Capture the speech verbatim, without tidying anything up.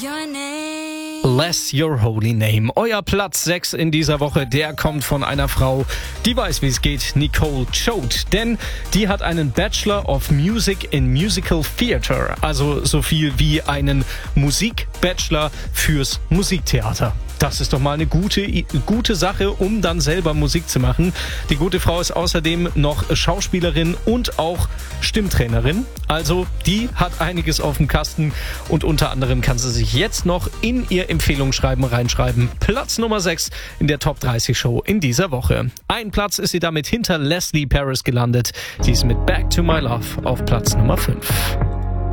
your name. Bless Your Holy Name. Euer Platz sechs in dieser Woche, der kommt von einer Frau, die weiß, wie es geht, Nicole Choate. Denn die hat einen Bachelor of Music in Musical Theatre, also so viel wie einen Musik-Bachelor fürs Musiktheater. Das ist doch mal eine gute, gute Sache, um dann selber Musik zu machen. Die gute Frau ist außerdem noch Schauspielerin und auch Stimmtrainerin. Also die hat einiges auf dem Kasten und unter anderem kann sie sich jetzt noch in ihr Empfehlungsschreiben reinschreiben. Platz Nummer sechs in der Top dreißig Show in dieser Woche. Ein Platz ist sie damit hinter Leslie Paris gelandet. Sie ist mit Back to My Love auf Platz Nummer fünf.